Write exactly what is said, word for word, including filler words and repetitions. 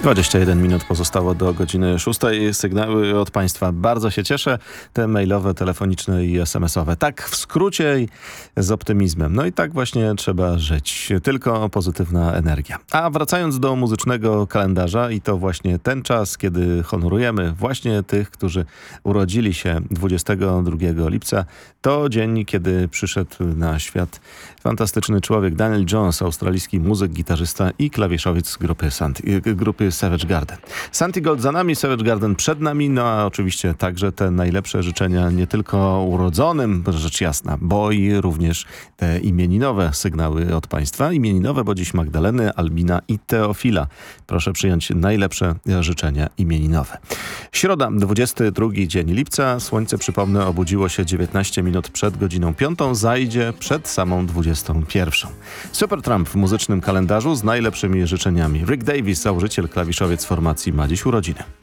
dwadzieścia jeden minut pozostało do godziny szóstej. Sygnały od Państwa. Bardzo się cieszę. Te mailowe, telefoniczne i es em esowe. Tak w skrócie i z optymizmem. No i tak właśnie trzeba żyć. Tylko pozytywna energia. A wracając do muzycznego kalendarza i to właśnie ten czas, kiedy honorujemy właśnie tych, którzy urodzili się dwudziestego drugiego lipca. To dzień, kiedy przyszedł na świat fantastyczny człowiek Daniel Johns, australijski muzyk, gitarzysta i klawiszowiec grupy, Santi, grupy Savage Garden. Santi Gold za nami, Savage Garden przed nami, no a oczywiście także te najlepsze życzenia nie tylko urodzonym, rzecz jasna, bo i również te imieninowe sygnały od Państwa. Imieninowe, bo dziś Magdaleny, Albina i Teofila. Proszę przyjąć najlepsze życzenia imieninowe. Środa, dwudziesty drugi dzień lipca. Słońce, przypomnę, obudziło się dziewiętnaście minut przed godziną piątą, zajdzie przed samą dwudziestą pierwszą. Supertramp w muzycznym kalendarzu z najlepszymi życzeniami. Rick Davies, założyciel, klawiszowiec formacji, ma dziś urodziny.